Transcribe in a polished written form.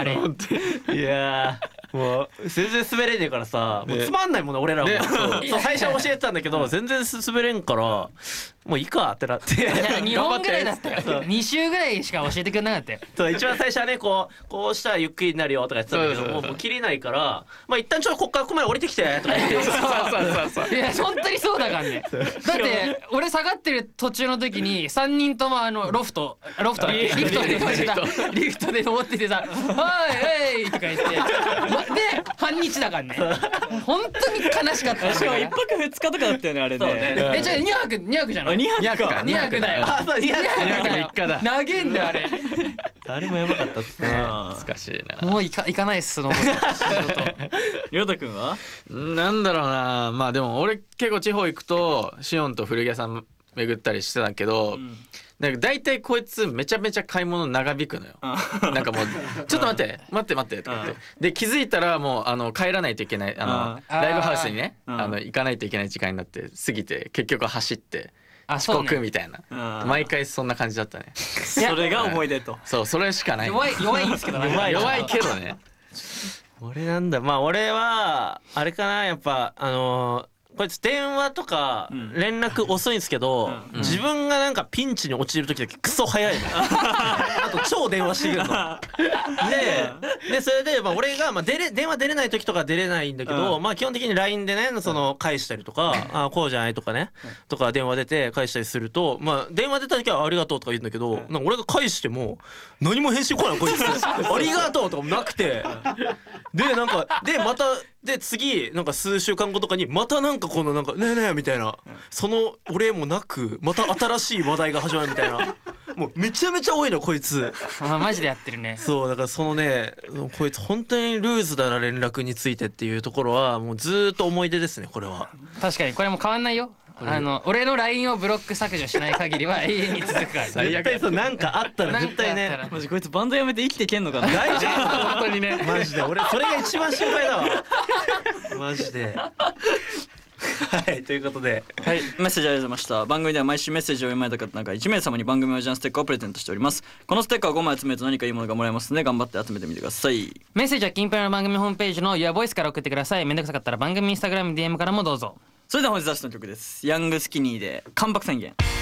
あれ。 いやもう全然滑れねえからさ、もうつまんないもんね俺らも。そう最初は教えてたんだけど全然滑れんからもういいかってなって。 2本ぐらいだったよ。2週ぐらいしか教えてくれなかったよ。 そう一番最初はねこうしたらゆっくりになるよとか言ってたんだけど、もう切れないからまあ一旦ちょっとこっからここまで降りてきてとか言って。 いや本当にそうだからね。だって俺下がってる途中の時に3人ともロフトだっけ、リフトで登っててさ「はいはい」とか言って、で半日だからね。本当に悲しかった。 しかも1泊2日とかだったよねあれね。 じゃあ2泊じゃない 2泊か。 2泊だよ。 あそう2泊だよ。 3日だ。 長えんだよあれ。 あれもやばかったっすね。 難しいな。 もう行かないっす。 りょうたくんはなんだろうな。まあでも俺結構地方行くとシオンと古着屋さん巡ったりしてたけど、なんか大体こいつめちゃめちゃ買い物長引くのよ。なんかもうちょっと待ってとか言って、で気づいたらもう帰らないといけないライブハウスにね行かないといけない時間になって過ぎて結局走って遅刻みたいな、毎回そんな感じだったね。 それが思い出と。 そうそれしかない。 弱いんですけどね。 弱いけどね。 俺なんだ、まあ俺はあれかな、やっぱこいつ電話とか連絡遅いんですけど、自分がなんかピンチに陥る時だけクソ早いの。あと超電話してくるの。でそれでまあ俺が電話出れない時とか出れないんだけど、まあ基本的に LINE でね返したりとか、あこうじゃないとかねとか電話出て返したりすると、まあ電話出た時はありがとうとか言うんだけど、なんか俺が返しても何も返信来ないこいつ。ありがとうとかもなくて、でなんかまた次なんか数週間後とかにまたなんかこのなんかねえねえみたいな、そのお礼もなくまた新しい話題が始まるみたいな。もうめちゃめちゃ多いのこいつ。 マジでやってるね。 そうだからそのねこいつ本当にルーズだな連絡についてっていうところはもうずーっと思い出ですねこれは。 確かにこれも変わんないよ。俺の LINE をブロック削除しない限りは永遠に続くから。 絶対そうなんかあったら絶対ね。 マジこいつバンドやめて生きていけんのかな。 大丈夫本当にね。マジで俺それが一番心配だわ。マジで。はいということで、 はい、メッセージありがとうございました。番組では毎週メッセージを読まれた方なんか1名様に番組オリジナルステッカーをプレゼントしております。このステッカーを5枚集めると何かいいものがもらえますので頑張って集めてみてください。 メッセージはキンプラの番組ホームページの Your Voice から送ってください。めんどくさかったら番組インスタグラム DM からもどうぞ。 それでは本日出しの曲です。ヤングスキニーで関白宣言。